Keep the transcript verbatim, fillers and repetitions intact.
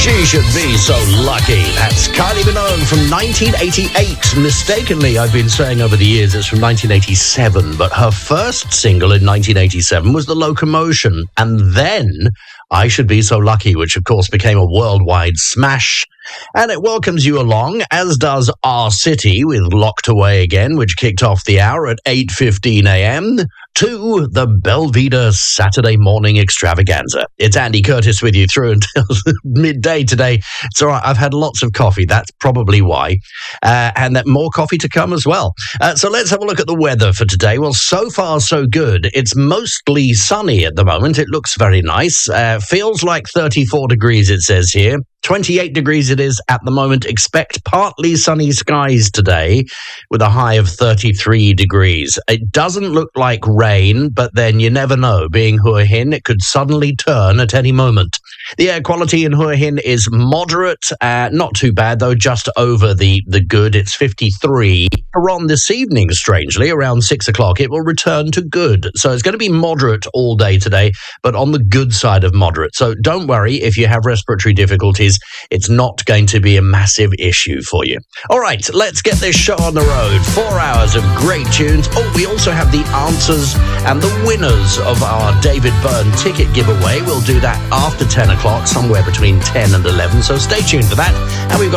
She should be so lucky. That's Kylie Minogue from nineteen eighty-eight. Mistakenly, I've been saying over the years it's from nineteen eighty-seven, but her first single in nineteen eighty-seven was The Locomotion, and then I Should Be So Lucky, which of course became a worldwide smash. And it welcomes you along, as does Our City with Locked Away Again, which kicked off the hour at eight fifteen a.m. to the Belvedere Saturday Morning Extravaganza. It's Andy Curtis with you through until midday today. It's all right, I've had lots of coffee, that's probably why. Uh, and that more coffee to come as well. Uh, so let's have a look at the weather for today. Well, so far so good. It's mostly sunny at the moment. It looks very nice. Uh, feels like thirty-four degrees, it says here. twenty-eight degrees it is at the moment. Expect partly sunny skies today with a high of thirty-three degrees. It doesn't look like rain, but then you never know. Being Hua Hin, it could suddenly turn at any moment. The air quality in Hua Hin is moderate, uh, not too bad though, just over the, the good. It's fifty-three. On this evening, strangely, around six o'clock, it will return to good. So it's going to be moderate all day today, but on the good side of moderate. So don't worry if you have respiratory difficulties. It's not going to be a massive issue for you. All right, let's get this show on the road. Four hours of great tunes. Oh, we also have the answers and the winners of our David Byrne ticket giveaway. We'll do that after ten o'clock, somewhere between ten and eleven. So stay tuned for that. And we've got